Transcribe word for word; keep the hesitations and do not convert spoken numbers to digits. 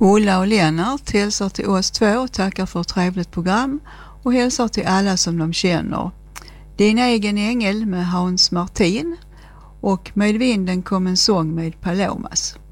Ulla och Lennart hälsar till oss två och tackar för ett trevligt program och hälsar till alla som de känner. Din egen ängel med Hans Martin och Med vinden kom en sång med Palomas.